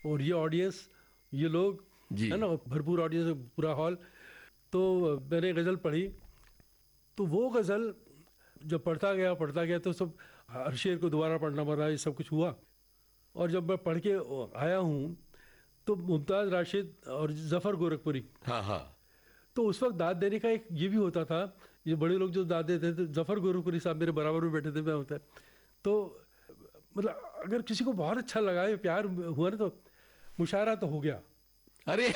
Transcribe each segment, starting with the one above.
और ये ऑडियंस, ये लोग, जी। है ना, भरपूर ऑडियंस, पूरा हॉल। तो मैंने गज़ल पढ़ी, तो वो गज़ल जब पढ़ता गया तो सब हर शेर को दोबारा पढ़ना पड़ा, ये सब कुछ हुआ। और जब मैं पढ़ के आया हूँ तो मुमताज़ राशिद और ज़फ़र गोरखपुरी, हाँ हाँ। तो उस वक्त दाद देने का एक ये भी होता था, ये बड़े लोग जो दाद देते थे, ज़फ़र गोरखपुरी साहब मेरे बराबर में बैठे थे, मैं होता है। तो मतलब अगर किसी को बहुत अच्छा लगा, ये प्यार हुआ ना, तो मुशायरा तो हो गया। अरे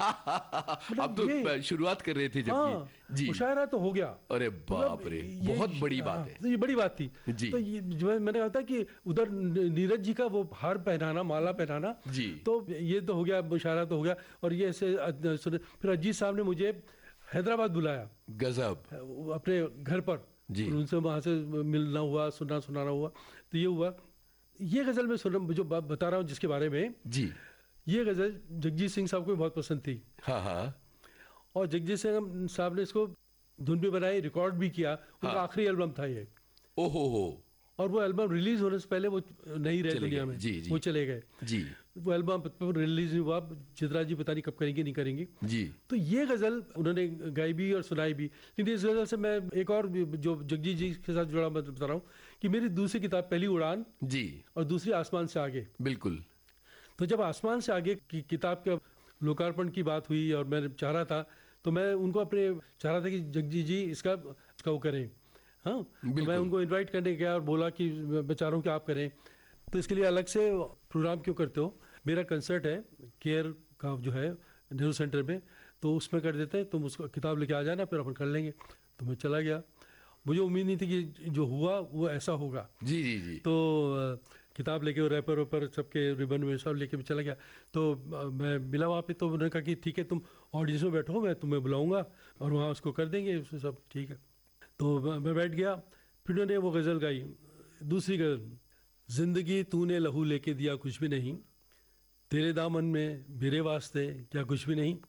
अब तो शुरुआत कर रहे थे जब हाँ, जी, मुशायरा तो हो गया। अरे बाप रे, बहुत बड़ी बात है। तो ये बड़ी बात थी जी। तो ये जो मैंने कहा था कि उधर नीरज जी का वो हार पहनाना, माला पहनाना, जी। तो ये तो हो गया, मुशायरा तो हो गया। और ये ऐसे फिर अजीत साहब ने मुझे हैदराबाद बुलाया, गजब, अपने घर पर जी। उनसे वहाँ से मिलना हुआ, सुनाना हुआ। तो ये हुआ, ये गज़ल में जो बता रहा हूँ जिसके बारे में जी, ये गज़ल जगजीत सिंह साहब को भी बहुत पसंद थी। हाँ हाँ। और जगजीत सिंह साहब ने इसको धुन भी बनाई, रिकॉर्ड भी किया। उनका आखिरी एल्बम था ये। ओहो हो। और वो एल्बम रिलीज होने से पहले वो नहीं रहे दुनिया में। जी, जी। वो चले गए जी। वो एल्बम रिलीज नहीं हुआ, चित्रा जी पता नहीं कब करेंगी, नहीं करेंगी। जी। तो ये गज़ल उन्होंने गाई भी और सुनाई भी। लेकिन इस गज़ल से मैं एक और जो जगजीत जी के साथ जुड़ा मैं बता रहा हूँ कि मेरी दूसरी किताब पहली उड़ान जी, और दूसरी आसमान से आगे। बिल्कुल। तो जब आसमान से आगे की किताब के लोकार्पण की बात हुई और मैं चाह रहा था, तो मैं उनको चाह रहा था कि जगजीत जी इसका वो करें। हाँ, तो मैं उनको इनवाइट करने गया और बोला कि मैं चाह रहा हूँ कि आप करें। तो इसके लिए अलग से प्रोग्राम क्यों करते हो, मेरा कंसर्ट है केयर का जो है नेहरू सेंटर में, तो उसमें कर देते हैं, तुम उसको किताब लेके आ जाना, फिर अपन कर लेंगे। तो मैं चला गया, मुझे उम्मीद नहीं थी कि जो हुआ वो ऐसा होगा। जी जी जी। तो किताब लेके रैपर वेपर सबके रिबन में सब लेके चला गया। तो मैं मिला वहाँ पे, तो उन्होंने कहा कि ठीक है तुम ऑडियंस में बैठो, मैं तुम्हें बुलाऊंगा और वहाँ उसको कर देंगे, उसमें सब ठीक है। तो मैं बैठ गया, फिर उन्होंने वो गज़ल गाई, दूसरी गज़ल, जिंदगी तूने लहू लेके दिया कुछ भी नहीं, तेरे दामन में मेरे वास्ते क्या कुछ भी नहीं।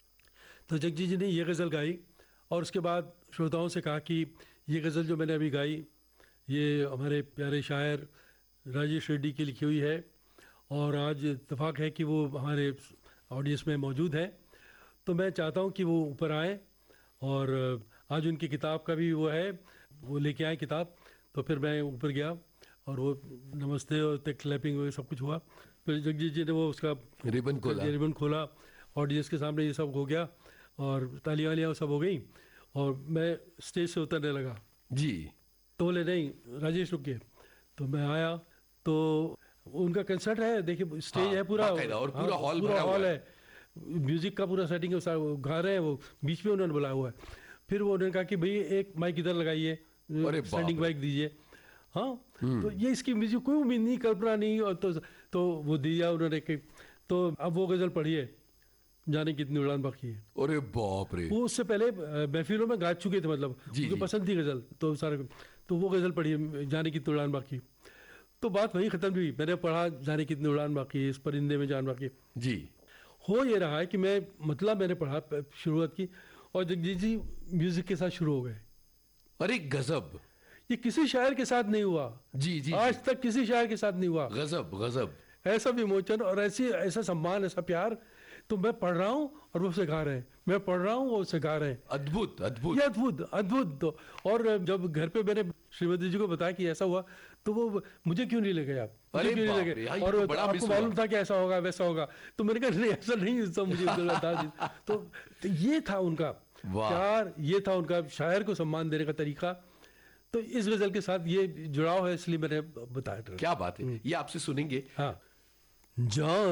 तो जगजीत जी ने ये गज़ल गाई और उसके बाद श्रोताओं से कहा कि ये गज़ल जो मैंने अभी गाई ये हमारे प्यारे शायर राजेश रेड्डी की लिखी हुई है और आज इत्तेफाक है कि वो हमारे ऑडियंस में मौजूद है, तो मैं चाहता हूँ कि वो ऊपर आएँ और आज उनकी किताब का भी वो है, वो लेके आए किताब। तो फिर मैं ऊपर गया और वो नमस्ते और क्लैपिंग वगैरह सब कुछ हुआ। फिर जगजीत जी ने वो उसका रिबन खोला, ऑडियंस के सामने ये सब हो गया और तालियां वालियाँ सब हो गई और मैं स्टेज से उतरने लगा जी। तो बोले नहीं राजेश रुक गए। तो मैं आया तो उनका कंसर्ट है, देखिए स्टेज है पूरा और पूरा हॉल है, म्यूजिक का पूरा सेटिंग है, गा रहे हैं, वो बीच में उन्होंने बुलाया हुआ है। फिर वो उन्होंने कहा कि भाई एक माइक इधर लगाइए, स्टैंडिंग माइक दीजिए। हाँ, तो ये इसकी म्यूजिक कोई उम्मीद नहीं, कल्पना नहीं, और तो वो दिया उन्होंने। तो अब वो गज़ल पढ़िए, जाने कितनी उड़ान बाकी है। अरे बाप रे, वो उससे पहले महफिलों में गा चुके थे, मतलब उनको पसंद थी गज़ल, तो सारे, तो वो गज़ल पढ़िए, जाने कितनी उड़ान बाकी। तो बात वहीं ख़त्म हुई, मैंने पढ़ा जाने कितनी उड़ान बाकी, इस परिंदे में जान बाकी। जी। हो ये रहा है कि मैंने पढ़ा शुरुआत की और जगजीत जी म्यूजिक के साथ शुरू हो गए। अरे गजब, ये किसी शायर के साथ नहीं हुआ। जी जी, आज तक किसी शायर के साथ नहीं हुआ। गजब गजब, ऐसा विमोचन और ऐसा सम्मान, ऐसा प्यार। तो मैं पढ़ रहा हूँ और वो उसे गा रहे हैं, मैं पढ़ रहा हूँ वो उसे गा रहे हैं। अद्भुत अद्भुत, ये अद्भुत अद्भुत। तो और जब घर पे मैंने श्रीमती जी को बताया कि ऐसा हुआ, तो वो मुझे क्यों नहीं ले गए आप, अरे क्यों नहीं ले गए, और आपको मालूम था कि ऐसा होगा वैसा होगा। तो मैंने कहा नहीं ऐसा नहीं, सब मुझे बता। तो ये था उनका प्यार, ये था उनका शायर को सम्मान देने का तरीका। तो इस गजल के साथ ये जुड़ाव है, इसलिए मैंने बताया। क्या बात है, ये आपसे सुनेंगे। हाँ, जान